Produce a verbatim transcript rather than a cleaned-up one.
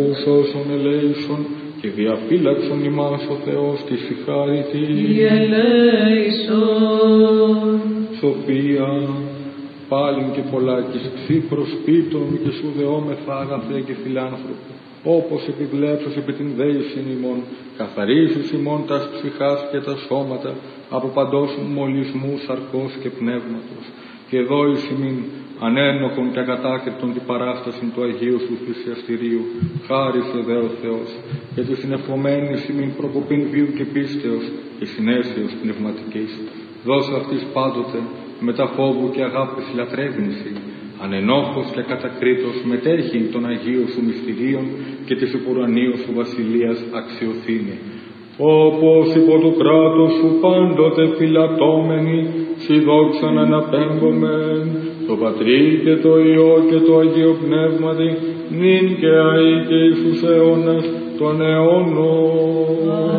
Όσων ελέησον και διαφύλαξον ημάς ο Θεός της συγχάρητη. Ελέησον. Σοφία, πάλιν και πολλάκις ψήφρος πίτων και σου δεόμεθα αγαθέ και φιλάνθρωπε, όπως επιβλέψος επί την δέησιν ημών, καθαρίζεις ημών τας ψυχάς και τα σώματα από παντός μολυσμού σαρκός και πνεύματος, και δώης ημίν ανένοχον και ακατάκριτον την παράσταση του Αγίου σου θυσιαστηρίου, χάρισε δε ο Θεός, και τη συνευχομένης ημίν προκοπήν βίου και πίστεως και συνέσεως πνευματικής. Δώσε αυτής πάντοτε μετά φόβου και αγάπης λατρεύνηση, ανενόχος και κατακρίτως μετέχει των Αγίων σου μυστηρίων και της υπουρανίου σου βασιλείας αξιοθήνη. Όπως υπό το κράτος σου πάντοτε φυλατώμενοι, σοι δόξαν αναπέμπομεν, το Πατρί και το Υιό και το Αγίο Πνεύματι, νυν και αεί και εις τους αιώνας των αιώνων.